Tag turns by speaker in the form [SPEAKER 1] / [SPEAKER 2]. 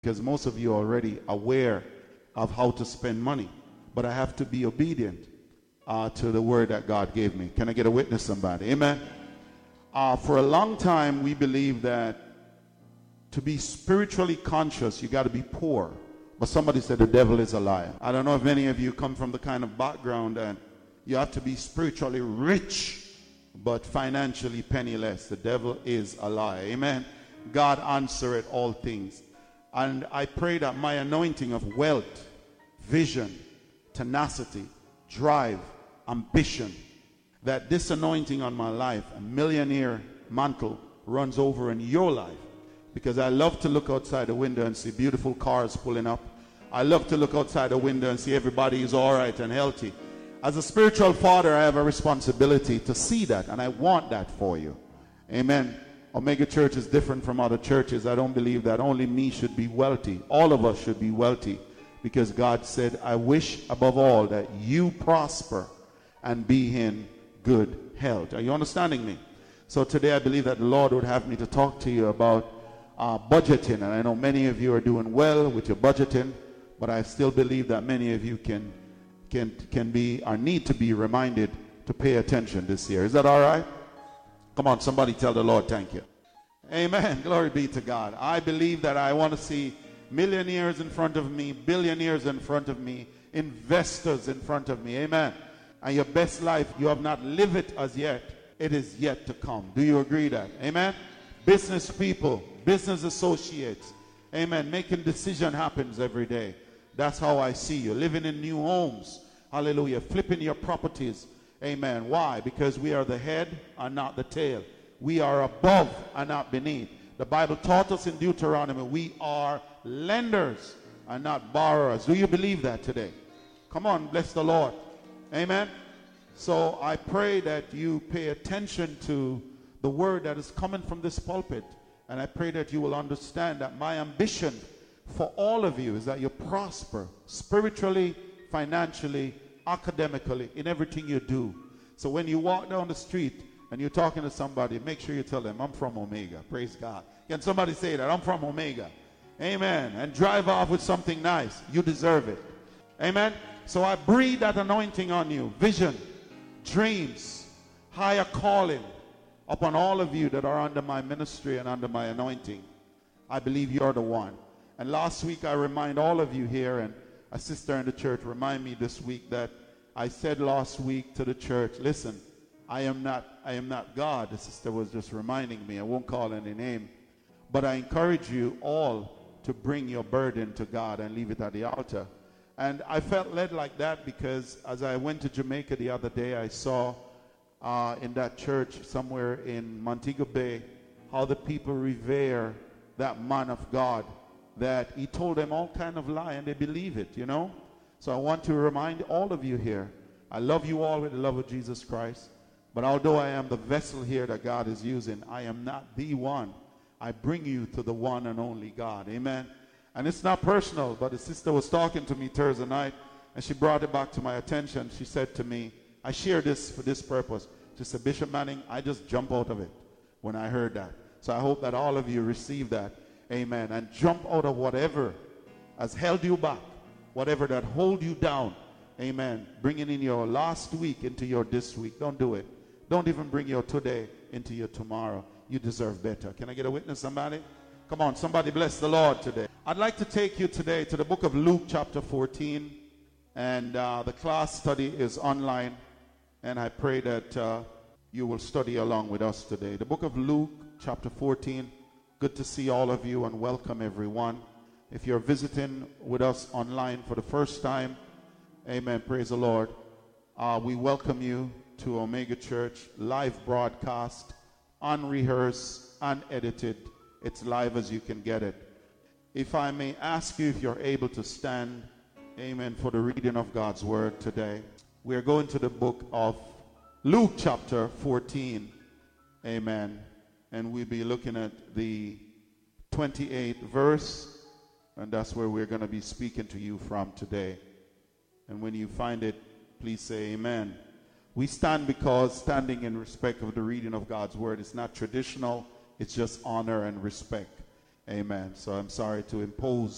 [SPEAKER 1] because most of you are already aware of how to spend money. But I have to be obedient to the word that God gave me. Can I get a witness, somebody? Amen. For a long time, we believe that to be spiritually conscious, you got to be poor. But somebody said the devil is a liar. I don't know if many of you come from the kind of background that you have to be spiritually rich, but financially penniless. The devil is a liar. Amen. God answereth all things. And I pray that my anointing of wealth, vision, tenacity, drive, ambition, that this anointing on my life, a millionaire mantle, runs over in your life. Because I love to look outside the window and see beautiful cars pulling up. I love to look outside the window and see everybody is all right and healthy. As a spiritual father, I have a responsibility to see that, and I want that for you. Amen. Omega Church is different from other churches. I don't believe that only me should be wealthy. All of us should be wealthy, because God said, I wish above all that you prosper and be in good health. Are you understanding me? So today I believe that the Lord would have me to talk to you about budgeting. And I know many of you are doing well with your budgeting, but I still believe that many of you can be or need to be reminded to pay attention this year. Is that all right? Come on, somebody tell the Lord thank you. Amen. Glory be to God. I believe that I want to see millionaires in front of me, billionaires in front of me, investors in front of me. Amen. And your best life, you have not lived it as yet. It is yet to come. Do you agree that? Amen. Business people, business associates. Amen. Making decision happens every day. That's how I see you. Living in new homes. Hallelujah. Flipping your properties. Amen. Why? Because we are the head and not the tail. We are above and not beneath. The Bible taught us in Deuteronomy, we are lenders and not borrowers. Do you believe that today? Come on, bless the Lord. Amen. So I pray that you pay attention to the word that is coming from this pulpit. And I pray that you will understand that my ambition for all of you is that you prosper spiritually, financially, academically, in everything you do. So when you walk down the street and you're talking to somebody, make sure you tell them, I'm from Omega. Praise God. Can somebody say that? I'm from Omega. Amen. And drive off with something nice. You deserve it. Amen. So I breathe that anointing on you. Vision, dreams, higher calling upon all of you that are under my ministry and under my anointing. I believe you're the one. And last week I remind all of you here, and a sister in the church remind me this week, that I said last week to the church, listen, I am not God. The sister was just reminding me. I won't call any name. But I encourage you all to bring your burden to God and leave it at the altar. And I felt led like that because as I went to Jamaica the other day, I saw in that church somewhere in Montego Bay how the people revere that man of God, that he told them all kind of lie and they believe it, you know. So I want to remind all of you here, I love you all with the love of Jesus Christ. But although I am the vessel here that God is using, I am not the one. I bring you to the one and only God. Amen. And it's not personal, but the sister was talking to me Thursday night, and she brought it back to my attention. She said to me, I share this for this purpose. She said, Bishop Manning, I just jump out of it when I heard that. So I hope that all of you receive that. Amen. And jump out of whatever has held you back, whatever that hold you down. Amen. Bringing in your last week into your this week. Don't do it. Don't even bring your today into your tomorrow. You deserve better. Can I get a witness, somebody? Come on, somebody bless the Lord today. I'd like to take you today to the book of Luke chapter 14. And the class study is online. And I pray that you will study along with us today. The book of Luke chapter 14. Good to see all of you and welcome everyone. If you're visiting with us online for the first time, amen, praise the Lord. We welcome you to Omega Church live broadcast, unrehearsed, unedited. It's live as you can get it. If I may ask you if you're able to stand, amen, for the reading of God's word today. We're going to the book of Luke chapter 14, amen, and we'll be looking at the 28th verse, and that's where we're going to be speaking to you from today. And when you find it, please say amen. We stand because standing in respect of the reading of God's word is not traditional. It's just honor and respect. Amen. So I'm sorry to impose